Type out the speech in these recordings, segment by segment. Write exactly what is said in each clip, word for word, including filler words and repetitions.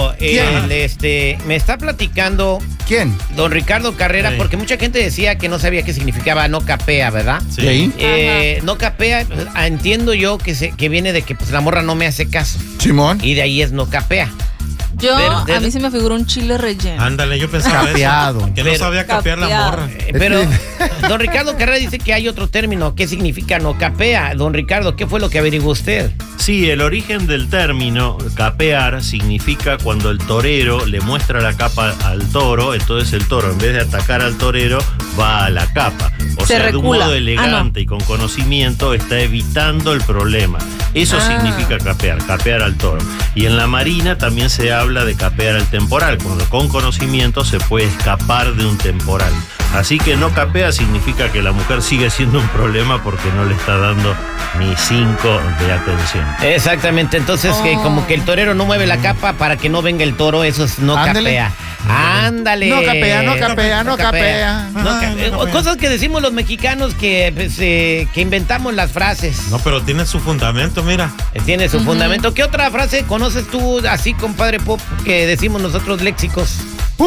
pero el, este, me está platicando... ¿Quién? Don Ricardo Carrera, sí. Porque mucha gente decía que no sabía qué significaba no capea, ¿verdad? Sí. Eh, no capea, pues, entiendo yo que, se, que viene de que pues, la morra no me hace caso. Simón. Y de ahí es no capea. Yo, pero, de, a mí se me figuró un chile relleno. Ándale, yo pensaba capeado. Eso, que pero, no sabía capear capeado. la morra. Eh, pero don Ricardo Carrera dice que hay otro término. ¿Qué significa no capea? Don Ricardo, ¿qué fue lo que averiguó usted? Sí, el origen del término capear significa cuando el torero le muestra la capa al toro, entonces el toro en vez de atacar al torero va a la capa. O Se sea, recula. de un modo elegante Ah, no. y con conocimiento está evitando el problema. Eso Ah. significa capear, capear al toro. Y en la marina también se habla de capear al temporal, cuando con conocimiento se puede escapar de un temporal. Así que no capea significa que la mujer sigue siendo un problema porque no le está dando ni cinco de atención. Exactamente, entonces Oh. que como que el torero no mueve la capa para que no venga el toro, eso es no Ándale. capea. Ándale. No capea, no capea, no capea. No Ajá, capea. no capea. Cosas que decimos los mexicanos que, pues, eh, que inventamos las frases. No, pero tiene su fundamento, mira. Eh, Tiene su fundamento. ¿Qué otra frase conoces tú así, compadre Pop, que decimos nosotros léxicos?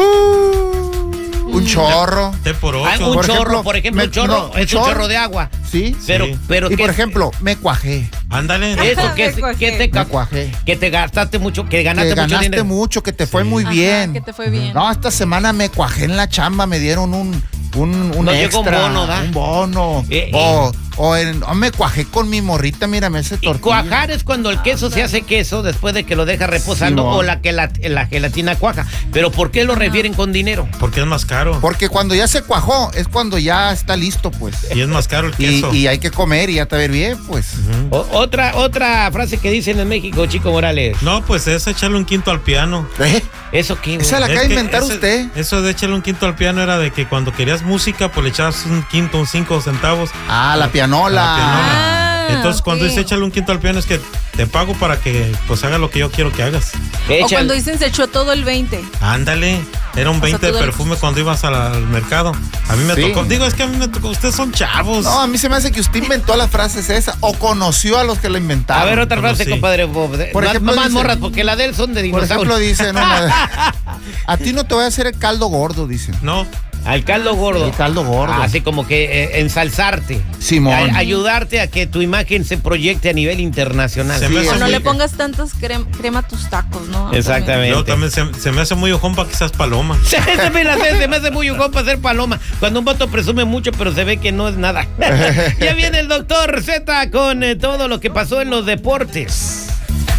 Uh, un chorro. T por ocho. Ah, un Por chorro, ejemplo, por ejemplo, me- un chorro no, es un chorro. chorro de agua. Sí. Pero, Sí. pero Y ¿qué- por ejemplo, me cuajé. Ándale. eso que, Me que te Me cuajé. que te gastaste mucho, que Que ganaste mucho ganaste dinero. mucho, que te fue Sí. muy Ajá, bien. que te fue bien. No, esta semana me cuajé en la chamba, me dieron un, un, un Nos llegó un extra. bono, ¿da? Un bono. Eh, o o en- o me cuajé con mi morrita, mírame ese Y tortilla. cuajar es cuando el queso se hace queso después de que lo deja reposando, Simón. o la que la, la gelatina cuaja. Pero ¿por qué lo refieren con dinero? Porque es más caro. Porque cuando ya se cuajó, es cuando ya está listo, pues. Y es más caro el Y, queso. y hay que comer y ya te ver bien, pues. Ujú. O- otra, otra frase que dicen en México, Chico Morales. No, pues es echarle un quinto al piano. ¿Eh? ¿Eso qué? güey? Esa la Es acaba de que inventar ese- usted. Eso de echarle un quinto al piano era de que cuando querías música, pues le echabas un quinto, un cinco centavos. Ah, la a pianola. la pianola. Ah, Entonces, cuando ok. dice échale un quinto al piano, es que te pago para que pues haga lo que yo quiero que hagas. O Echan- cuando dicen se echó todo el veinte. Ándale. Era un O sea, veinte de todo el- perfume cuando ibas al, al mercado. A mí me Sí. tocó. Digo, es que a mí me tocó. Ustedes son chavos. No, a mí se me hace que usted inventó las frases esa o conoció a los que la inventaron. A ver, otra frase, sí. compadre Bob. Por Más- ejemplo, más dice- morras, porque la de él son de Por dinosaurios. ejemplo, dice, no, no, a ti no te voy a hacer el caldo gordo, dicen. No. Al caldo gordo. El caldo gordo. Ah, así como que eh, ensalzarte. Simón. A- ayudarte a que tu imagen se proyecte a nivel internacional. Se Sí, me es O hace no muy- le pongas tantas crema, crema a tus tacos, ¿no? Exactamente. Yo también se, se me hace muy ojón para que seas paloma. Se, se me la hace- se me hace muy jugón para ser paloma. Cuando un vato presume mucho, pero se ve que no es nada. Ya viene el doctor Z con eh, todo lo que pasó en los deportes.